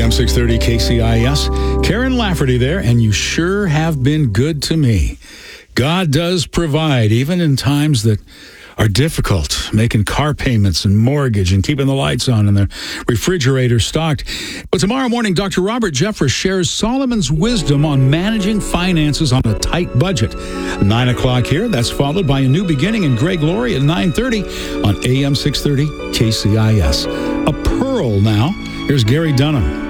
AM 630 KCIS. Karen Lafferty there, and you sure have been good to me. God does provide, even in times that are difficult, making car payments and mortgage and keeping the lights on and the refrigerator stocked. But tomorrow morning, Dr. Robert Jeffress shares Solomon's wisdom on managing finances on a tight budget. 9 o'clock here. That's followed by A New Beginning in Greg Laurie at 9:30 on AM 630 KCIS. A pearl now. Here's Gary Dunham.